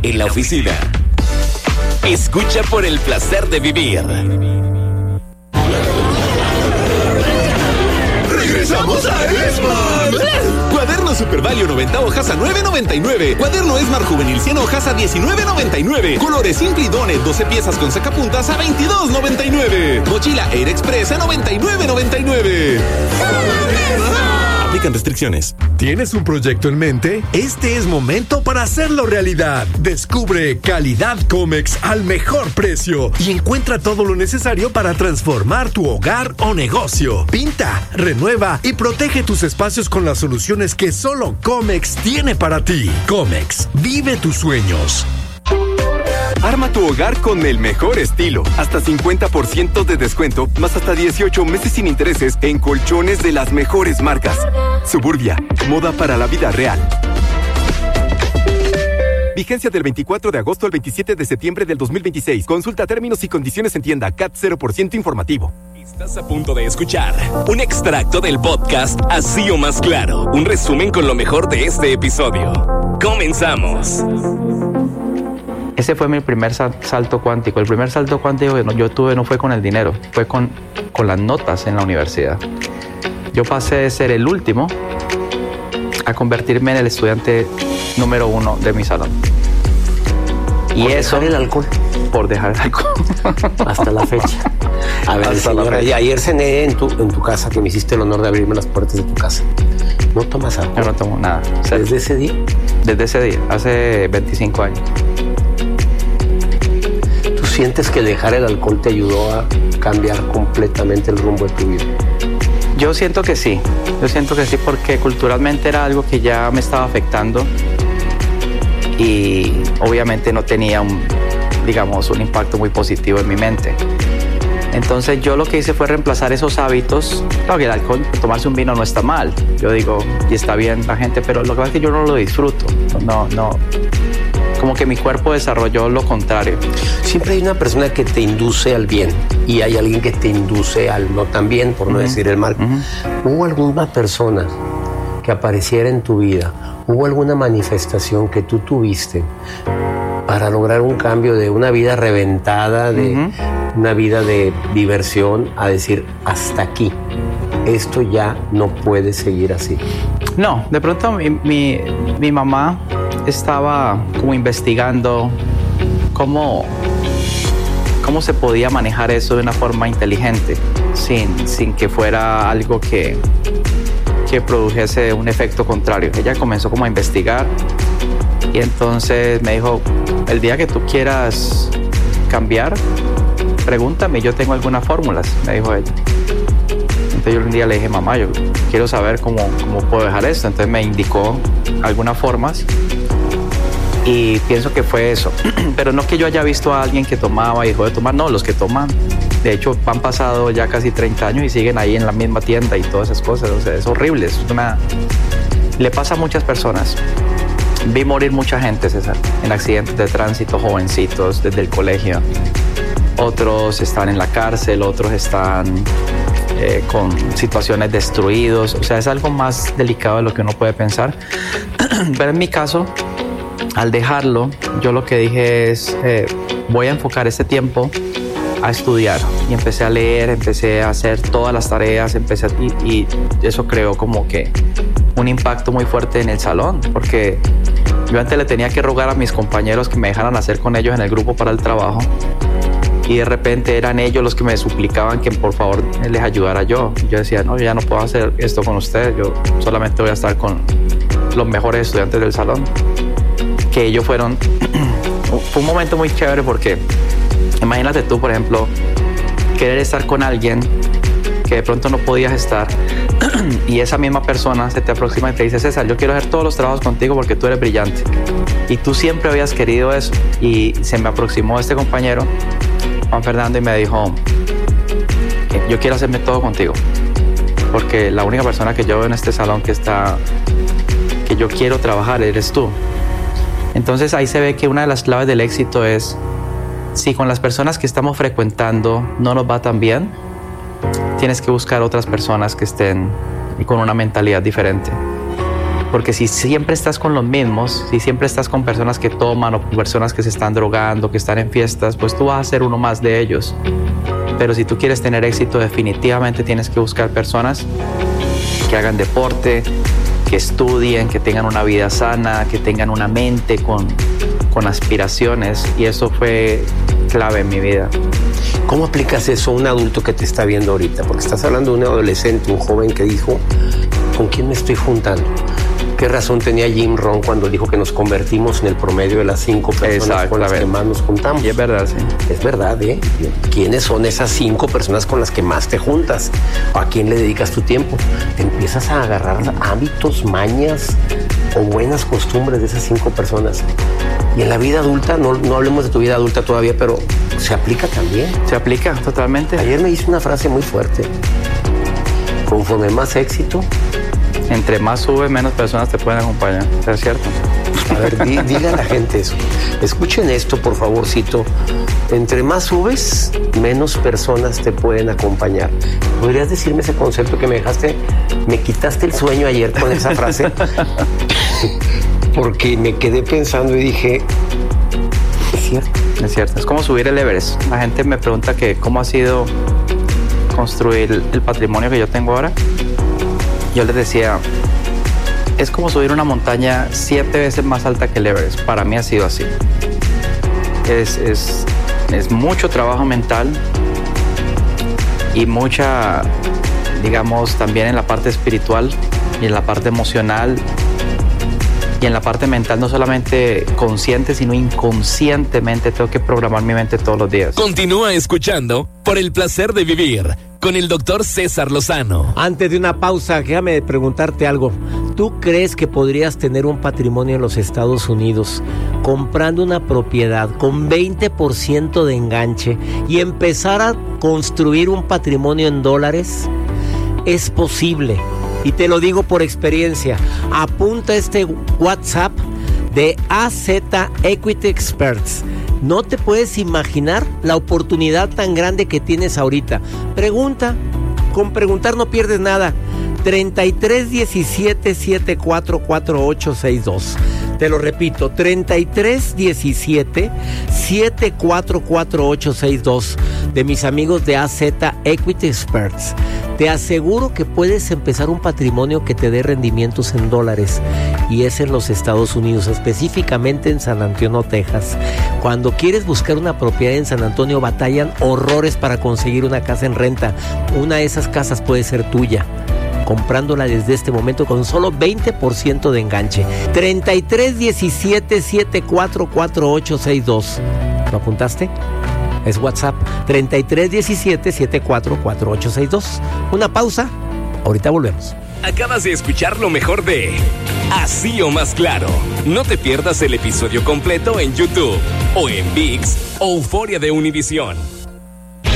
en la oficina. Escucha por el placer de vivir. ¡Regresamos a Esmar! Cuaderno Super Value 90 hojas a $9.99. Cuaderno Esmar Juvenil 100 hojas a $19.99. Colores Simple y Donet 12 piezas con sacapuntas a $22.99. Mochila Air Express a $99.99. Aplican restricciones. ¿Tienes un proyecto en mente? Este es momento para hacerlo realidad. Descubre Calidad Comex al mejor precio y encuentra todo lo necesario para transformar tu hogar o negocio. Pinta, renueva y protege tus espacios con las soluciones que solo Comex tiene para ti. Comex, vive tus sueños. Arma tu hogar con el mejor estilo. Hasta 50% de descuento, más hasta 18 meses sin intereses en colchones de las mejores marcas. Suburbia, moda para la vida real. Vigencia del 24 de agosto al 27 de septiembre del 2026. Consulta términos y condiciones en tienda. CAT 0% informativo. Estás a punto de escuchar un extracto del podcast Así o Más Claro. Un resumen con lo mejor de este episodio. Comenzamos. Ese fue mi primer salto cuántico. El primer salto cuántico que yo tuve no fue con el dinero, fue con las notas en la universidad. Yo pasé de ser el último a convertirme en el estudiante número 1 de mi salón. Y por eso... dejar el alcohol. Por dejar el alcohol. Hasta la fecha. A ver, señora, ayer cené en tu casa, que me hiciste el honor de abrirme las puertas de tu casa. ¿No tomas alcohol? Yo no tomo nada. ¿Desde ese día? Desde ese día, hace 25 años. ¿Sientes que dejar el alcohol te ayudó a cambiar completamente el rumbo de tu vida? Yo siento que sí, porque culturalmente era algo que ya me estaba afectando y obviamente no tenía un impacto muy positivo en mi mente. Entonces yo lo que hice fue reemplazar esos hábitos. Claro que el alcohol, tomarse un vino no está mal, yo digo, y está bien la gente, pero lo que pasa es que yo no lo disfruto, no. Como que mi cuerpo desarrolló lo contrario. Siempre hay una persona que te induce al bien y hay alguien que te induce al no tan bien, por no decir el mal. ¿Hubo alguna persona que apareciera en tu vida? ¿Hubo alguna manifestación que tú tuviste para lograr un cambio de una vida reventada, de una vida de diversión, a decir, hasta aquí? Esto ya no puede seguir así. No, de pronto mi mamá estaba como investigando cómo se podía manejar eso de una forma inteligente, sin que fuera algo que produjese un efecto contrario. Ella comenzó como a investigar y entonces me dijo, el día que tú quieras cambiar, pregúntame, yo tengo algunas fórmulas, me dijo ella. Entonces yo un día le dije, mamá, yo quiero saber cómo puedo dejar esto. Entonces me indicó algunas formas y pienso que fue eso. Pero no que yo haya visto a alguien que tomaba y dejó de tomar, no, los que toman, de hecho, han pasado ya casi 30 años y siguen ahí en la misma tienda y todas esas cosas. O sea, es horrible, le pasa a muchas personas. Vi morir mucha gente, César, en accidentes de tránsito, jovencitos desde el colegio. Otros están en la cárcel, otros están con situaciones destruidos. O sea, es algo más delicado de lo que uno puede pensar. Pero en mi caso, al dejarlo, yo lo que dije es, voy a enfocar este tiempo a estudiar. Y empecé a leer, empecé a hacer todas las tareas, y eso creó como que un impacto muy fuerte en el salón, porque yo antes le tenía que rogar a mis compañeros que me dejaran hacer con ellos en el grupo para el trabajo. Y de repente eran ellos los que me suplicaban que por favor les ayudara yo. Y yo decía, no, yo ya no puedo hacer esto con ustedes, yo solamente voy a estar con los mejores estudiantes del salón. Que ellos fueron... Fue un momento muy chévere porque imagínate tú, por ejemplo, querer estar con alguien que de pronto no podías estar y esa misma persona se te aproxima y te dice, César, yo quiero hacer todos los trabajos contigo porque tú eres brillante. Y tú siempre habías querido eso. Y se me aproximó este compañero, Juan Fernando, y me dijo, yo quiero hacerme todo contigo, porque la única persona que yo veo en este salón que yo quiero trabajar eres tú. Entonces ahí se ve que una de las claves del éxito es, si con las personas que estamos frecuentando no nos va tan bien, tienes que buscar otras personas que estén con una mentalidad diferente. Porque si siempre estás con los mismos, si siempre estás con personas que toman o con personas que se están drogando, que están en fiestas, pues tú vas a ser uno más de ellos. Pero si tú quieres tener éxito, definitivamente tienes que buscar personas que hagan deporte, que estudien, que tengan una vida sana, que tengan una mente con aspiraciones, y eso fue clave en mi vida. ¿Cómo aplicas eso a un adulto que te está viendo ahorita? Porque estás hablando de un adolescente, un joven que dijo, ¿con quién me estoy juntando? ¿Qué razón tenía Jim Rohn cuando dijo que nos convertimos en el promedio de las 5 personas con las que más nos juntamos? Y es verdad, sí. Es verdad, ¿eh? ¿Quiénes son esas 5 personas con las que más te juntas? ¿A quién le dedicas tu tiempo? Te empiezas a agarrar hábitos, mañas o buenas costumbres de esas 5 personas. Y en la vida adulta, no hablemos de tu vida adulta todavía, pero se aplica también. Se aplica totalmente. Ayer me hizo una frase muy fuerte. Conforme más éxito, entre más subes, menos personas te pueden acompañar. ¿Es cierto? A ver, diga a la gente eso. Escuchen esto, por favorcito. Entre más subes, menos personas te pueden acompañar. ¿Podrías decirme ese concepto que me dejaste? Me quitaste el sueño ayer con esa frase. Porque me quedé pensando y dije, es cierto. Es cierto. Es como subir el Everest. La gente me pregunta que cómo ha sido construir el patrimonio que yo tengo ahora. Yo les decía, es como subir una montaña 7 veces más alta que el Everest. Para mí ha sido así. Es mucho trabajo mental y mucha, digamos, también en la parte espiritual y en la parte emocional y en la parte mental, no solamente consciente, sino inconscientemente tengo que programar mi mente todos los días. Continúa escuchando Por el Placer de Vivir con el Dr. César Lozano. Antes de una pausa, déjame preguntarte algo. ¿Tú crees que podrías tener un patrimonio en los Estados Unidos comprando una propiedad con 20% de enganche y empezar a construir un patrimonio en dólares? Es posible. Y te lo digo por experiencia. Apunta este WhatsApp de AZ Equity Experts. No te puedes imaginar la oportunidad tan grande que tienes ahorita. Pregunta. Con preguntar no pierdes nada. 3317-744862. Te lo repito, 3317-744862 de mis amigos de AZ Equity Experts. Te aseguro que puedes empezar un patrimonio que te dé rendimientos en dólares, y es en los Estados Unidos, específicamente en San Antonio, Texas. Cuando quieres buscar una propiedad en San Antonio, batallan horrores para conseguir una casa en renta. Una de esas casas puede ser tuya, comprándola desde este momento con solo 20% de enganche. 3317-744862. ¿Lo apuntaste? Es WhatsApp 3317-744862. Una pausa, ahorita volvemos. Acabas de escuchar lo mejor de Así o Más Claro. No te pierdas el episodio completo en YouTube o en ViX o Euforia de Univisión.